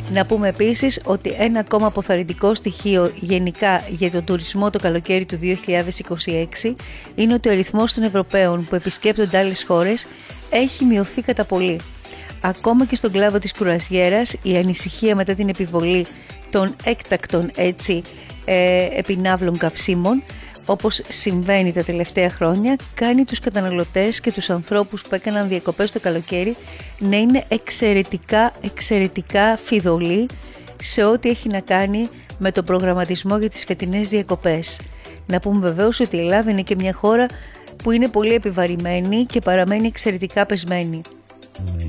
Να πούμε επίσης ότι ένα ακόμα αποθαρρυντικό στοιχείο γενικά για τον τουρισμό το καλοκαίρι του 2026 είναι ότι ο αριθμός των Ευρωπαίων που επισκέπτονται άλλες χώρες έχει μειωθεί κατά πολύ. Ακόμα και στον κλάδο της κουραζιέρας, η ανησυχία μετά την επιβολή των έκτακτων επινάβλων καυσίμων, όπως συμβαίνει τα τελευταία χρόνια, κάνει τους καταναλωτές και τους ανθρώπους που έκαναν διακοπές το καλοκαίρι να είναι εξαιρετικά φιδωλοί σε ό,τι έχει να κάνει με τον προγραμματισμό για τις φετινές διακοπές. Να πούμε βεβαίως ότι η Ελλάδα είναι και μια χώρα που είναι πολύ επιβαρημένη και παραμένει εξαιρετικά πεσμένη.